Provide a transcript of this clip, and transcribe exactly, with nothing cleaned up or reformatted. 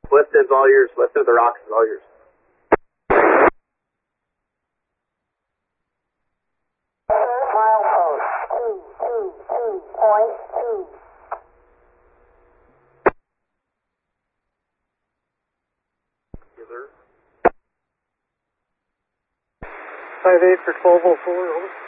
Lifted, all yours. Lifted, the rocks is all yours. Milepost two two two point two. Yes, sir. Five eight for twelve oh four, over.